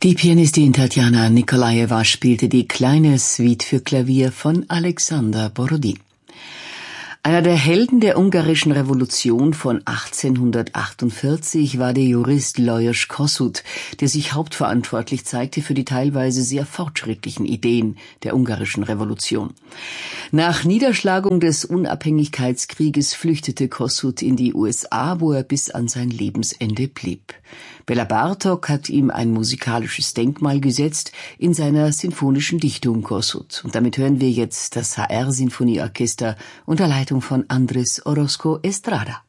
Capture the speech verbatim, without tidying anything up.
Die Pianistin Tatjana Nikolajewa spielte die kleine Suite für Klavier von Alexander Borodin. Einer der Helden der ungarischen Revolution von achtzehnhundertachtundvierzig war der Jurist Lajos Kossuth, der sich hauptverantwortlich zeigte für die teilweise sehr fortschrittlichen Ideen der ungarischen Revolution. Nach Niederschlagung des Unabhängigkeitskrieges flüchtete Kossuth in die U S A, wo er bis an sein Lebensende blieb. Bela Bartok hat ihm ein musikalisches Denkmal gesetzt in seiner sinfonischen Dichtung Kossuth. Und damit hören wir jetzt das H R-Sinfonieorchester unter Leitung von Andrés Orozco Estrada.